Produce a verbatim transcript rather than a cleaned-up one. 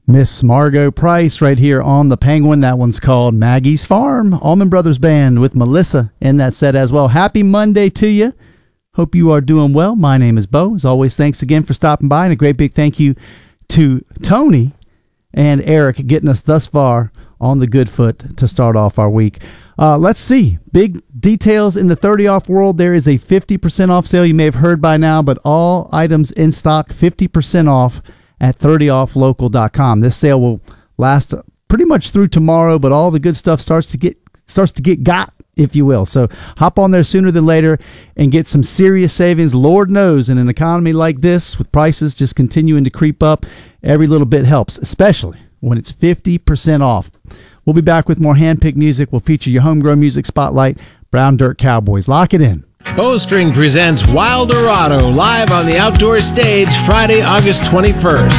Miss Margot Price right here on the Penguin. That one's called Maggie's Farm. Allman Brothers Band with Melissa in that set as well. Happy Monday to you. Hope you are doing well. My name is Bo. As always, thanks again for stopping by, and a great big thank you to Tony and Eric getting us thus far on the good foot to start off our week. Uh, let's see. Big details in the thirty off world. There is a fifty percent off sale. You may have heard by now, but all items in stock, fifty percent off at thirty off local dot com. This sale will last pretty much through tomorrow, but all the good stuff starts to get starts to get got, if you will. So hop on there sooner than later and get some serious savings. Lord knows, in an economy like this, with prices just continuing to creep up, every little bit helps, especially when it's fifty percent off. We'll be back with more handpicked music. We'll feature your homegrown music spotlight, Brown Dirt Cowboys. Lock it in. Bowstring presents Wildorado live on the outdoor stage Friday, August twenty-first.